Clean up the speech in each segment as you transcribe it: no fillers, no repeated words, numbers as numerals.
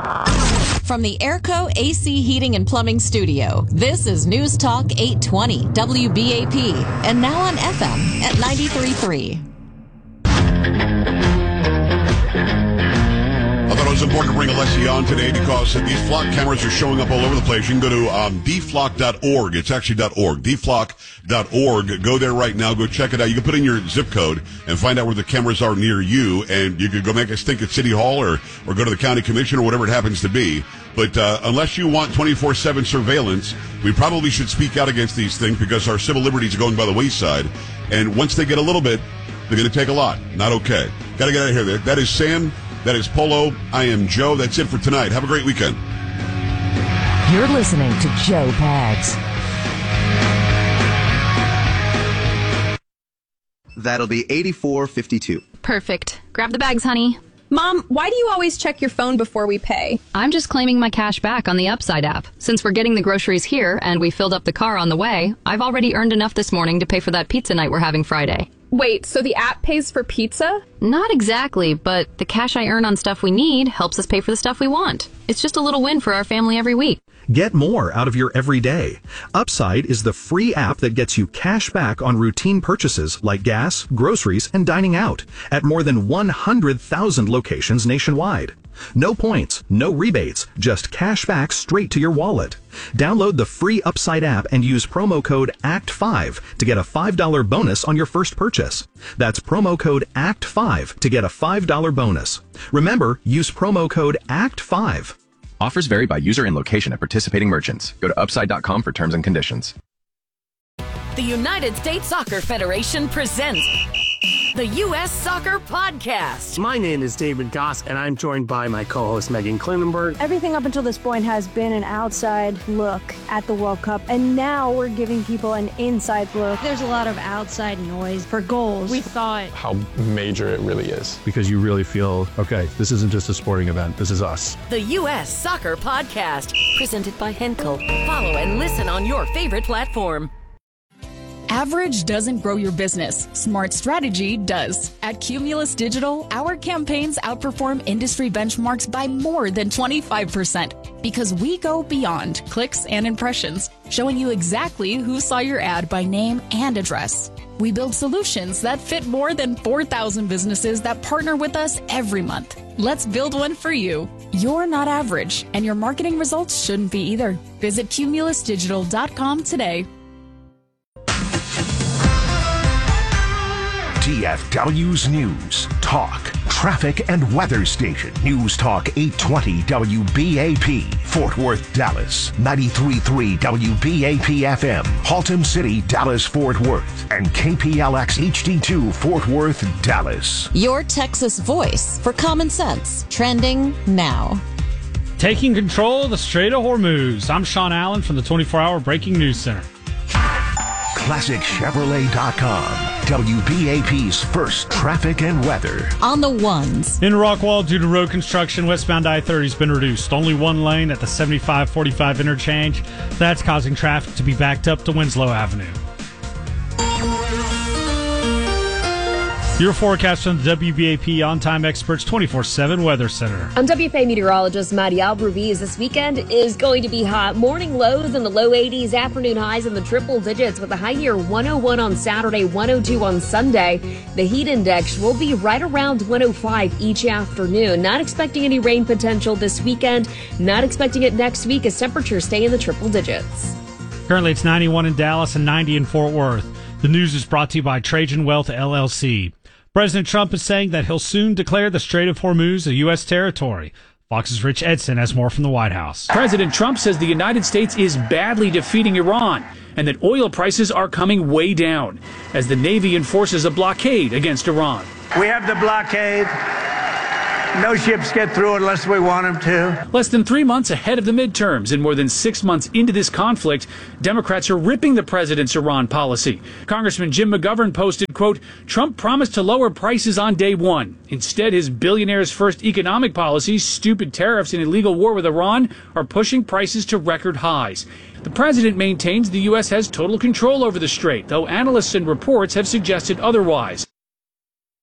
From the Airco AC Heating and Plumbing Studio, this is News Talk 820 WBAP, and now on FM at 93.3. I thought it was important to bring Alessia on today because these flock cameras are showing up all over the place. You can go to dflock.org. It's actually .org. dflock.org. Go there right now. Go check it out. You can put in your zip code and find out where the cameras are near you, and you can go make a stink at City Hall or go to the county commission or whatever it happens to be. But unless you want 24/7 surveillance, we probably should speak out against these things because our civil liberties are going by the wayside. And once they get a little bit, they're going to take a lot. Not okay. Got to get out of here. That is Sam. That is Polo. I am Joe. That's it for tonight. Have a great weekend. You're listening to Joe Pags. That'll be $84.52. Perfect. Grab the bags, honey. Mom, why do you always check your phone before we pay? I'm just claiming my cash back on the Upside app. Since we're getting the groceries here and we filled up the car on the way, I've already earned enough this morning to pay for that pizza night we're having Friday. Wait, so the app pays for pizza? Not exactly, but the cash I earn on stuff we need helps us pay for the stuff we want. It's just a little win for our family every week. Get more out of your everyday. Upside is the free app that gets you cash back on routine purchases like gas, groceries, and dining out at more than 100,000 locations nationwide. No points, no rebates, just cash back straight to your wallet. Download the free Upside app and use promo code ACT5 to get a $5 bonus on your first purchase. That's promo code ACT5 to get a $5 bonus. Remember, use promo code ACT5. Offers vary by user and location at participating merchants. Go to upside.com for terms and conditions. The United States Soccer Federation presents the U.S. Soccer Podcast. My name is David Goss, and I'm joined by my co-host Megan Klinenberg. Everything up until this point has been an outside look at the World Cup, and now we're giving people an inside look. There's a lot of outside noise for goals. We thought how major it really is. Because you really feel, okay, this isn't just a sporting event, this is us. The U.S. Soccer Podcast, presented by Henkel. Follow and listen on your favorite platform. Average doesn't grow your business. Smart strategy does. At Cumulus Digital, our campaigns outperform industry benchmarks by more than 25% because we go beyond clicks and impressions, showing you exactly who saw your ad by name and address. We build solutions that fit more than 4,000 businesses that partner with us every month. Let's build one for you. You're not average, and your marketing results shouldn't be either. Visit cumulusdigital.com today. DFW's News, Talk, Traffic and Weather Station. News Talk 820 WBAP, Fort Worth, Dallas. 93.3 WBAP FM, Haltom City, Dallas, Fort Worth. And KPLX HD2, Fort Worth, Dallas. Your Texas voice for common sense. Trending now. Taking control of the Strait of Hormuz. I'm Sean Allen from the 24-Hour Breaking News Center. ClassicChevrolet.com. WBAP's first traffic and weather. On the ones. In Rockwall, due to road construction, westbound I-30 has been reduced. Only one lane at the 75-45 interchange. That's causing traffic to be backed up to Winslow Avenue. Your forecast from the WBAP On-Time Experts 24/7 Weather Center. I'm WFA meteorologist Maddie Alvarez. This weekend is going to be hot. Morning lows in the low 80s, afternoon highs in the triple digits with a high near 101 on Saturday, 102 on Sunday. The heat index will be right around 105 each afternoon. Not expecting any rain potential this weekend. Not expecting it next week as temperatures stay in the triple digits. Currently it's 91 in Dallas and 90 in Fort Worth. The news is brought to you by Trajan Wealth LLC. President Trump is saying that he'll soon declare the Strait of Hormuz a U.S. territory. Fox's Rich Edson has more from the White House. President Trump says the United States is badly defeating Iran and that oil prices are coming way down as the Navy enforces a blockade against Iran. We have the blockade. No ships get through unless we want them to. Less than 3 months ahead of the midterms and more than 6 months into this conflict, Democrats are ripping the president's Iran policy. Congressman Jim McGovern posted, quote, Trump promised to lower prices on day one. Instead, his billionaire's first economic policies, stupid tariffs and illegal war with Iran, are pushing prices to record highs. The president maintains the U.S. has total control over the strait, though analysts and reports have suggested otherwise.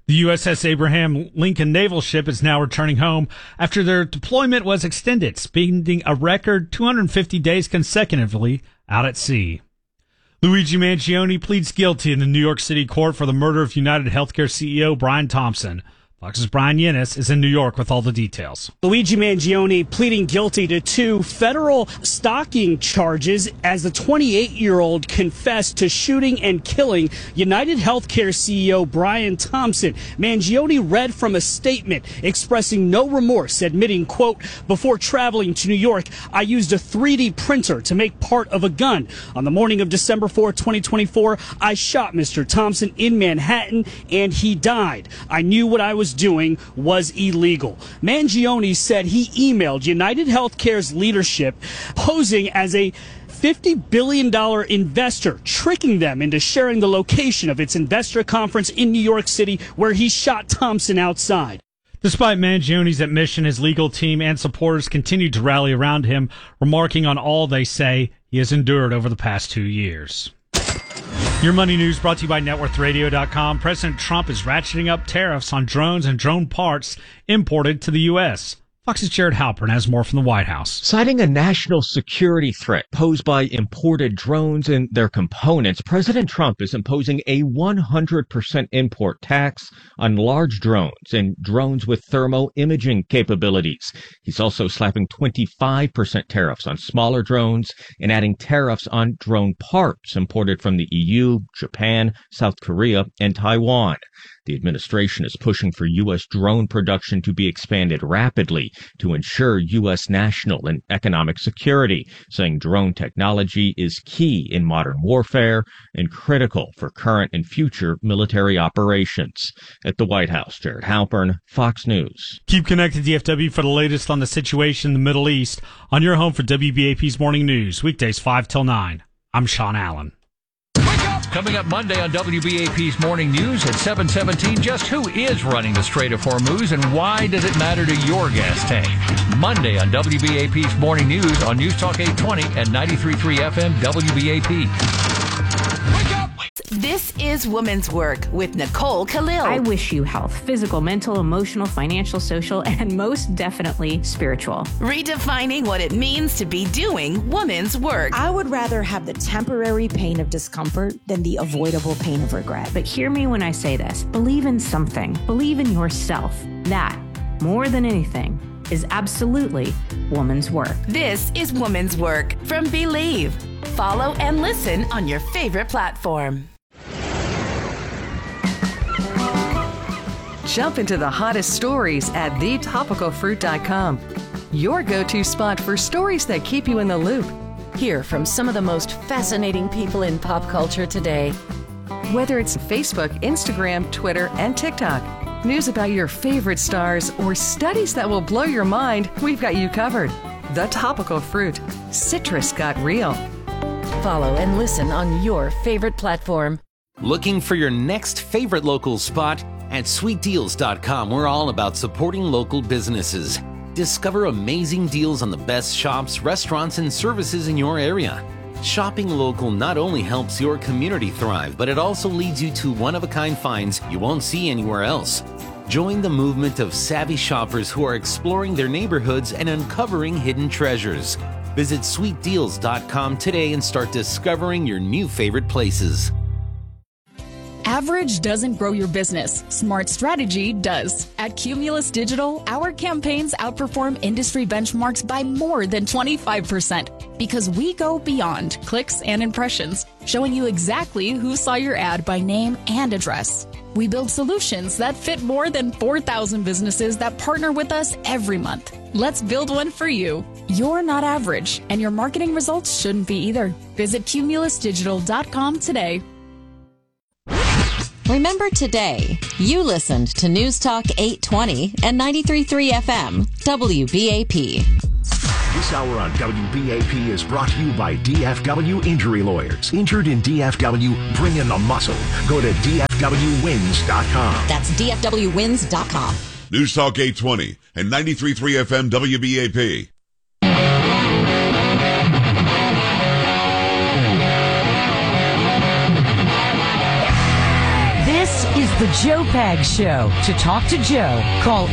The USS Abraham Lincoln naval ship is now returning home after their deployment was extended, spending a record 250 days consecutively out at sea. Luigi Mangione pleads guilty in the New York City court for the murder of United Healthcare CEO Brian Thompson. Fox's Brian Yennis is in New York with all the details. Luigi Mangione pleading guilty to 2 federal stalking charges as the 28-year-old confessed to shooting and killing United Healthcare CEO Brian Thompson. Mangione read from a statement expressing no remorse, admitting, quote, "Before traveling to New York, I used a 3D printer to make part of a gun. On the morning of December 4, 2024, I shot Mr. Thompson in Manhattan and he died. I knew what I was doing was illegal." Mangione said he emailed United Healthcare's leadership posing as a $50 billion investor, tricking them into sharing the location of its investor conference in New York City where he shot Thompson outside. Despite Mangione's admission, his legal team and supporters continued to rally around him, remarking on all they say he has endured over the past 2 years. Your money news brought to you by NetWorthRadio.com. President Trump is ratcheting up tariffs on drones and drone parts imported to the U.S. Fox's Jared Halpern has more from the White House. Citing a national security threat posed by imported drones and their components, President Trump is imposing a 100% import tax on large drones and drones with thermal imaging capabilities. He's also slapping 25% tariffs on smaller drones and adding tariffs on drone parts imported from the EU, Japan, South Korea, and Taiwan. The administration is pushing for U.S. drone production to be expanded rapidly to ensure U.S. national and economic security, saying drone technology is key in modern warfare and critical for current and future military operations. At the White House, Jared Halpern, Fox News. Keep connected to DFW for the latest on the situation in the Middle East on your home for WBAP's Morning News, weekdays 5 till 9. I'm Sean Allen. Coming up Monday on WBAP's Morning News at 7:17, just who is running the Strait of Hormuz and why does it matter to your gas tank? Monday on WBAP's Morning News on News Talk 820 and 93.3 FM WBAP. This is Women's Work with Nicole Khalil. I wish you health, physical, mental, emotional, financial, social, and most definitely spiritual. Redefining what it means to be doing women's work. I would rather have the temporary pain of discomfort than the avoidable pain of regret. But hear me when I say this. Believe in something. Believe in yourself. That, more than anything, is absolutely woman's work. This is Women's Work from Believe. Follow and listen on your favorite platform. Jump into the hottest stories at thetopicalfruit.com. Your go-to spot for stories that keep you in the loop. Hear from some of the most fascinating people in pop culture today. Whether it's Facebook, Instagram, Twitter, and TikTok, news about your favorite stars, or studies that will blow your mind, we've got you covered. The Topical Fruit. Citrus got real. Follow and listen on your favorite platform. Looking for your next favorite local spot? At sweetdeals.com, we're all about supporting local businesses. Discover amazing deals on the best shops, restaurants, and services in your area. Shopping local not only helps your community thrive, but it also leads you to one-of-a-kind finds you won't see anywhere else. Join the movement of savvy shoppers who are exploring their neighborhoods and uncovering hidden treasures. Visit sweetdeals.com today and start discovering your new favorite places. Average doesn't grow your business. Smart strategy does. At Cumulus Digital, our campaigns outperform industry benchmarks by more than 25% because we go beyond clicks and impressions, showing you exactly who saw your ad by name and address. We build solutions that fit more than 4,000 businesses that partner with us every month. Let's build one for you. You're not average, and your marketing results shouldn't be either. Visit cumulusdigital.com today. Remember today, you listened to News Talk 820 and 93.3 FM, WBAP. This hour on WBAP is brought to you by DFW Injury Lawyers. Injured in DFW, bring in the muscle. Go to DFWwins.com. That's DFWwins.com. News Talk 820 and 93.3 FM WBAP. This is the Joe Pags Show. To talk to Joe, call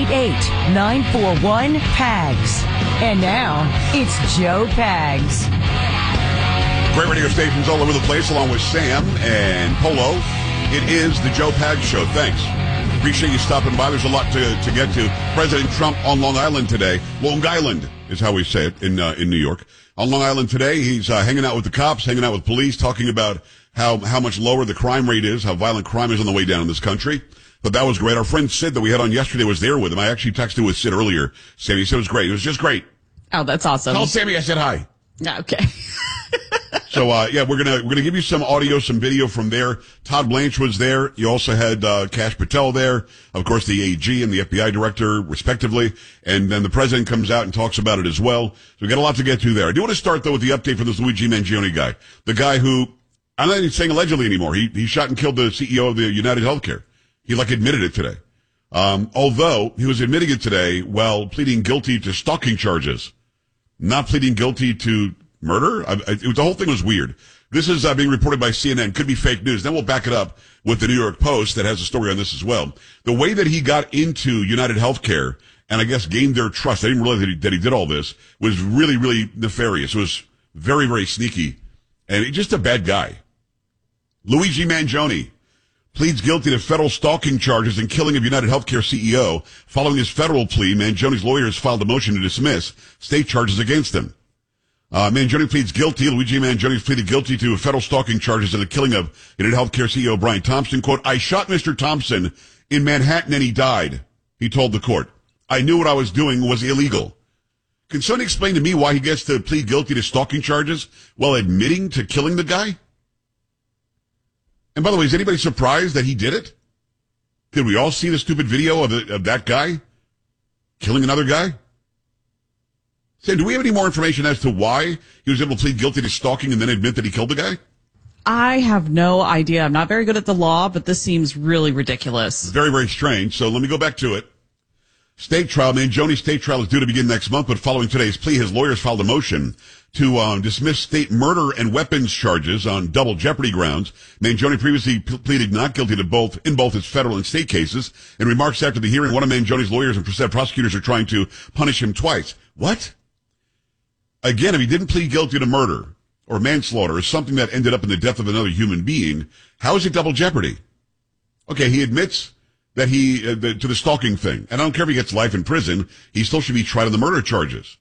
888-941-PAGS. And now, it's Joe Pags. Great radio stations all over the place, along with Sam and Polo. It is the Joe Pags Show. Thanks. Appreciate you stopping by. There's a lot to get to. President Trump on Long Island today. Long Island is how we say it in New York. On Long Island today, he's hanging out with the cops, hanging out with police, talking about how much lower the crime rate is, how violent crime is on the way down in this country. But that was great. Our friend Sid that we had on yesterday was there with him. I actually texted with Sid earlier. Sammy said it was great. It was just great. Oh, that's awesome. Tell Sammy I said hi. Okay. So, we're gonna give you some audio, some video from there. Todd Blanche was there. You also had, Kash Patel there. Of course, the AG and the FBI director, respectively. And then the president comes out and talks about it as well. So we got a lot to get to there. I do want to start, though, with the update from this Luigi Mangione guy. The guy who, I'm not even saying allegedly anymore. He shot and killed the CEO of the United Healthcare. He, admitted it today. Although he was admitting it today while pleading guilty to stalking charges. Not pleading guilty to murder? The whole thing was weird. This is being reported by CNN. Could be fake news. Then we'll back it up with the New York Post that has a story on this as well. The way that he got into United Healthcare and I guess gained their trust, I didn't realize that he did all this, was really, really nefarious. It was very, very sneaky. And he's just a bad guy. Luigi Mangione pleads guilty to federal stalking charges and killing of United Healthcare CEO. Following his federal plea, Mangione's lawyers filed a motion to dismiss state charges against him. Mangione pleads guilty. Luigi Mangione pleaded guilty to federal stalking charges and the killing of United Healthcare CEO Brian Thompson. Quote, I shot Mr. Thompson in Manhattan and he died, he told the court. I knew what I was doing was illegal. Can someone explain to me why he gets to plead guilty to stalking charges while admitting to killing the guy? And by the way, is anybody surprised that he did it? Did we all see the stupid video of that guy killing another guy? Sam, do we have any more information as to why he was able to plead guilty to stalking and then admit that he killed the guy? I have no idea. I'm not very good at the law, but this seems really ridiculous. Very, very strange. So let me go back to it. State trial. Mangione's state trial is due to begin next month, but following today's plea, his lawyers filed a motion to dismiss state murder and weapons charges on double jeopardy grounds. Mangione previously pleaded not guilty to both his federal and state cases. In remarks after the hearing, one of Mangione's lawyers and prosecutors are trying to punish him twice. What? Again, if he didn't plead guilty to murder or manslaughter or something that ended up in the death of another human being, how is it double jeopardy? Okay, he admits that to the stalking thing. And I don't care if he gets life in prison, he still should be tried on the murder charges.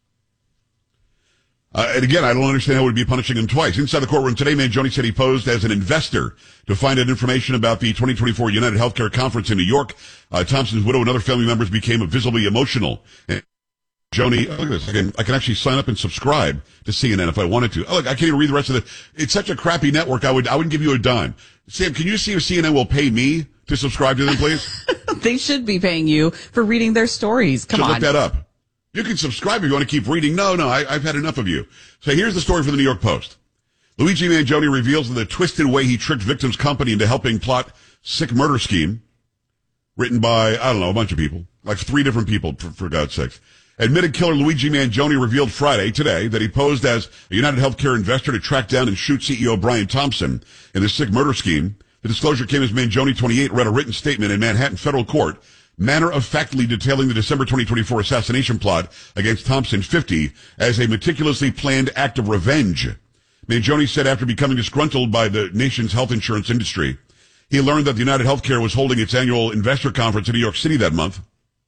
And again, I don't understand how it would be punishing him twice. Inside the courtroom today, Mangione said he posed as an investor to find out information about the 2024 United Healthcare Conference in New York. Thompson's widow and other family members became visibly emotional. And Mangione, look at this. I can actually sign up and subscribe to CNN if I wanted to. Oh, look, I can't even read the rest of it. It's such a crappy network. I wouldn't give you a dime. Sam, can you see if CNN will pay me to subscribe to them, please? They should be paying you for reading their stories. Come on. Look that up. You can subscribe if you want to keep reading. No, I've had enough of you. So here's the story from the New York Post. Luigi Mangione reveals the twisted way he tricked victims' company into helping plot sick murder scheme written by, I don't know, a bunch of people. Like 3 different people, for God's sakes. Admitted killer Luigi Mangione revealed Friday, today, that he posed as a United Healthcare investor to track down and shoot CEO Brian Thompson in the sick murder scheme. The disclosure came as Mangione, 28, read a written statement in Manhattan federal court, matter-of-factly detailing the December 2024 assassination plot against Thompson, 50, as a meticulously planned act of revenge. Mangione said after becoming disgruntled by the nation's health insurance industry, he learned that the United Healthcare was holding its annual investor conference in New York City that month.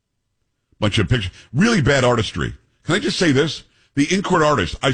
Bunch of pictures. Really bad artistry. Can I just say this? The in-court artist, I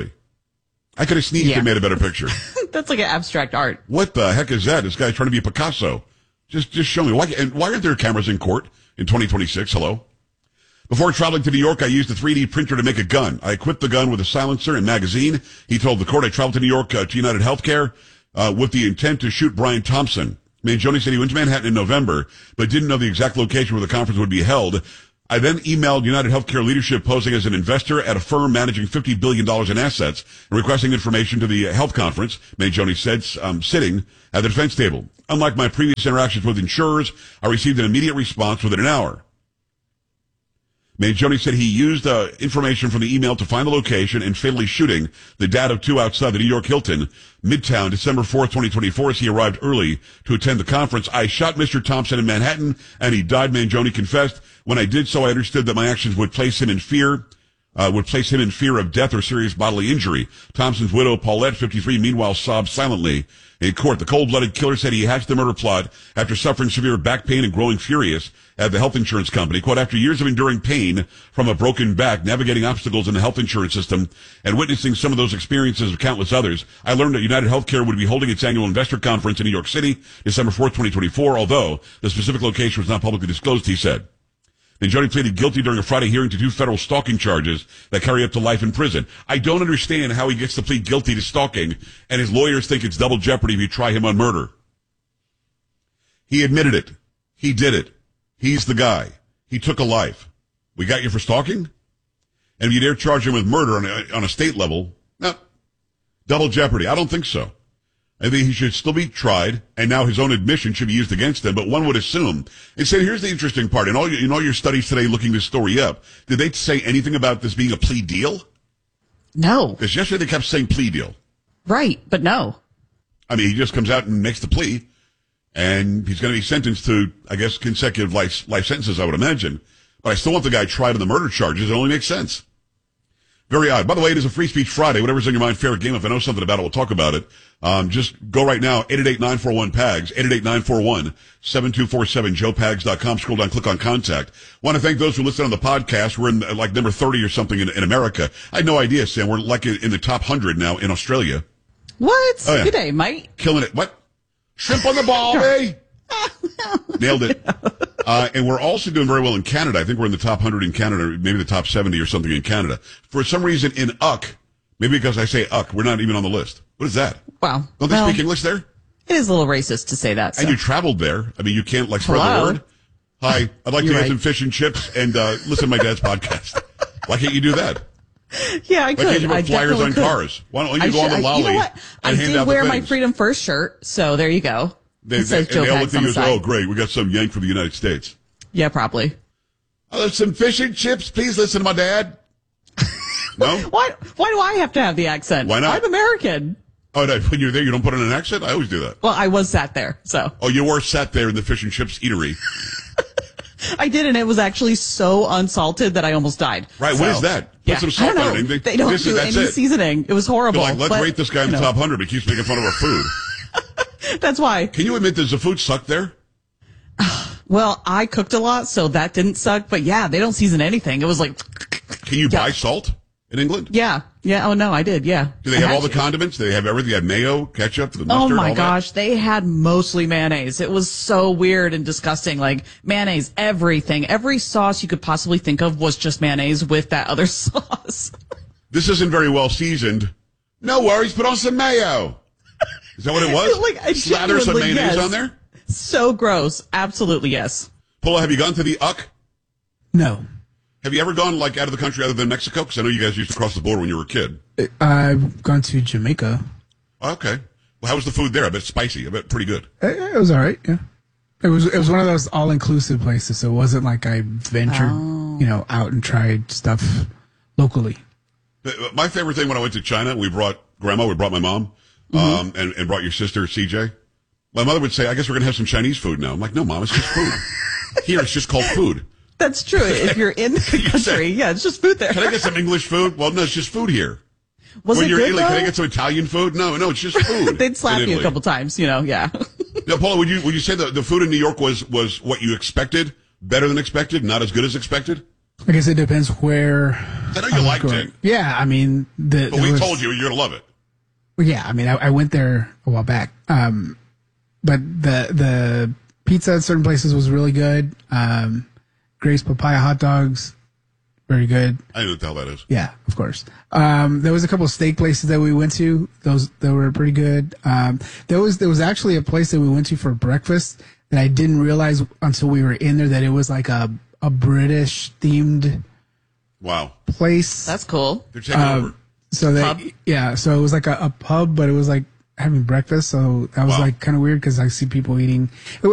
could have sneezed and made a better picture. That's like an abstract art. What the heck is that? This guy's trying to be a Picasso. Just show me. Why aren't there cameras in court in 2026? Hello? Before traveling to New York, I used a 3D printer to make a gun. I equipped the gun with a silencer and magazine. He told the court I traveled to New York to United Healthcare with the intent to shoot Brian Thompson. Mangione said he went to Manhattan in November, but didn't know the exact location where the conference would be held. I then emailed United Healthcare leadership posing as an investor at a firm managing $50 billion in assets and requesting information to the health conference, Mangione said, sitting at the defense table. Unlike my previous interactions with insurers, I received an immediate response within an hour. Mangione said he used information from the email to find the location and fatally shooting the dad of two outside the New York Hilton, Midtown, December 4th, 2024, as he arrived early to attend the conference. I shot Mr. Thompson in Manhattan, and he died, Mangione confessed. When I did so, I understood that my actions would place him in fear of death or serious bodily injury. Thompson's widow, Paulette, 53, meanwhile sobbed silently in court. The cold-blooded killer said he hatched the murder plot after suffering severe back pain and growing furious at the health insurance company. Quote, after years of enduring pain from a broken back, navigating obstacles in the health insurance system, and witnessing some of those experiences of countless others, I learned that United Healthcare would be holding its annual investor conference in New York City, December 4th, 2024, although the specific location was not publicly disclosed, he said. Mangione pleaded guilty during a Friday hearing to 2 federal stalking charges that carry up to life in prison. I don't understand how he gets to plead guilty to stalking, and his lawyers think it's double jeopardy if you try him on murder. He admitted it. He did it. He's the guy. He took a life. We got you for stalking? And if you dare charge him with murder on a state level, no. Double jeopardy. I don't think so. I think he should still be tried, and now his own admission should be used against him. But one would assume. And so here's the interesting part. In all your studies today looking this story up, did they say anything about this being a plea deal? No. Because yesterday they kept saying plea deal. Right, but no. I mean, he just comes out and makes the plea, and he's going to be sentenced to, I guess, consecutive life sentences, I would imagine. But I still want the guy tried on the murder charges. It only makes sense. Very odd. By the way, it is a Free Speech Friday. Whatever's on your mind, fair game. If I know something about it, we'll talk about it. Just go right now, 888-941-PAGS, 888-941-7247, joepags.com. Scroll down, click on contact. Want to thank those who listen on the podcast. We're in like number 30 or something in America. I had no idea, Sam. We're like in the top 100 now in Australia. What? Oh, yeah. Good day, Mike. Killing it. What? Shrimp on the ball, baby. Nailed it. And we're also doing very well in Canada. I think we're in the top 100 in Canada, maybe the top 70 or something in Canada. For some reason in UC, maybe because I say UC, we're not even on the list. What is that? Wow. Don't they speak English there? It is a little racist to say that. So. And you traveled there. I mean, you can't spread the word. Hi, I'd like to get some fish and chips and listen to my dad's podcast. Why can't you do that? Yeah, I could. Why can't you put flyers on cars? Why don't you go on the lolly and hand out the things? I did wear my Freedom First shirt, so there you go. They all look at you and say, oh, great, we got some yank from the United States. Yeah, probably. Some fish and chips. Please listen to my dad. No? Why do I have to have the accent? Why not? I'm American. Oh, no, when you're there, you don't put on an accent? I always do that. Well, I was sat there, so. Oh, you were sat there in the fish and chips eatery. I did, and it was actually so unsalted that I almost died. Right, what is that? Put some salt on it. They don't do any seasoning. It was horrible. Let's rate this guy in the top 100, but he keeps making fun of our food. That's why. Can you admit, does the food suck there? Well, I cooked a lot, so that didn't suck. But yeah, they don't season anything. It was like. Can you buy salt in England? Yeah. Yeah. Oh, no, I did. Yeah. Do they have all the condiments? Do they have everything? They have mayo, ketchup, the mustard, oh my all gosh. that? They had mostly mayonnaise. It was so weird and disgusting. Like mayonnaise, everything. Every sauce you could possibly think of was just mayonnaise with that other sauce. This isn't very well seasoned. No worries. Put on some mayo. Is that what it was? Slather some mayonnaise on there? So gross. Absolutely, yes. Paula, have you gone to the UC? No. Have you ever gone out of the country other than Mexico? Because I know you guys used to cross the border when you were a kid. I've gone to Jamaica. Okay. Well, how was the food there? I bet spicy. I bet pretty good. It was all right, yeah. It was one of those all-inclusive places, so it wasn't like I ventured, out and tried stuff locally. My favorite thing when I went to China, we brought my mom, and brought your sister, CJ. My mother would say, I guess we're going to have some Chinese food now. I'm like, no, Mom, it's just food. Here, it's just called food. That's true. If you're in the country, it's just food there. Can I get some English food? Well, no, it's just food here. Was when it you're good, in Italy, though? can I get some Italian food? No, it's just food. They'd slap you a couple times, yeah. Now, Paula, would you say the food in New York was what you expected? Better than expected? Not as good as expected? I guess it depends where. I know you liked it. Yeah, I mean. But we told you you're going to love it. Well, yeah, I mean, I went there a while back. But the pizza at certain places was really good. Grace Papaya hot dogs, very good. I know what the hell that is. Yeah, of course. There was a couple of steak places that we went to. Those that were pretty good. There was actually a place that we went to for breakfast that I didn't realize until we were in there that it was like a British themed place. That's cool. They're taking over. So so it was like a pub, but it was like having breakfast. So that was like kind of weird because I see people eating.